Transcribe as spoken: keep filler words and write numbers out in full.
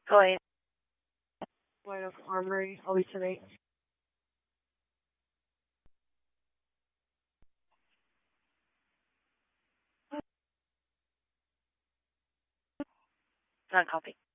Going. White Oak Armory, I'll be tonight. Not coffee.